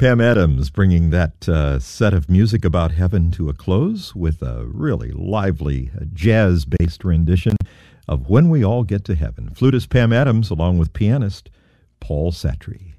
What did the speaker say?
Pam Adams bringing that set of music about heaven to a close with a really lively jazz-based rendition of When We All Get to Heaven. Flutist Pam Adams along with pianist Paul Satry.